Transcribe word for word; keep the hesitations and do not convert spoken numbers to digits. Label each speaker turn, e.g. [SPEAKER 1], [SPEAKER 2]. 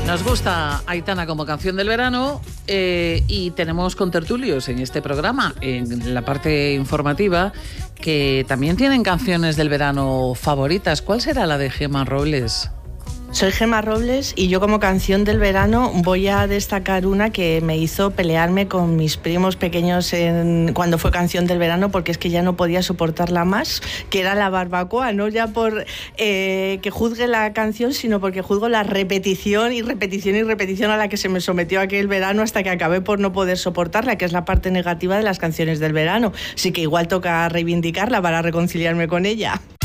[SPEAKER 1] Nos gusta Aitana como canción del verano eh, y tenemos contertulios en este programa, en la parte informativa, que también tienen canciones del verano favoritas. ¿Cuál será la de Gemma Robles?
[SPEAKER 2] Soy Gemma Robles y yo como canción del verano voy a destacar una que me hizo pelearme con mis primos pequeños en, cuando fue canción del verano, porque es que ya no podía soportarla más, que era La Barbacoa, no ya por eh, que juzgue la canción, sino porque juzgo la repetición y repetición y repetición a la que se me sometió aquel verano hasta que acabé por no poder soportarla, que es la parte negativa de las canciones del verano. Así que igual toca reivindicarla para reconciliarme con ella.